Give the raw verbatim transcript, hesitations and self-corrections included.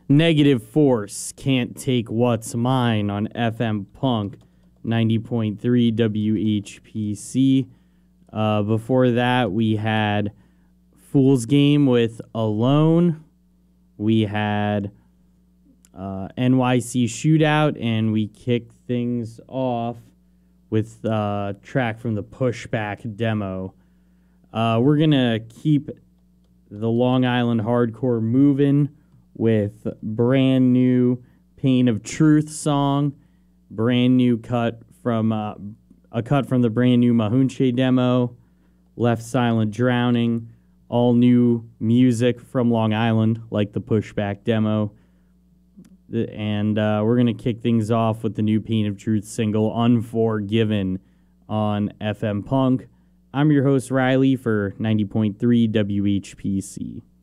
Negative Force, Can't Take What's Mine on F M Punk, ninety point three W H P C. Uh, before that, we had Fool's Game with Alone. We had uh, N Y C Shootout, and we kicked things off with a uh, track from the Pushback demo. Uh, we're going to keep the Long Island hardcore moving with brand new Pain of Truth song, brand new cut from uh, a cut from the brand new Mahunche demo, Left Silent Drowning, all new music from Long Island like the Pushback demo. And uh, we're going to kick things off with the new Pain of Truth single, Unforgiven, on F M Punk. I'm your host, Riley, for ninety point three W H P C.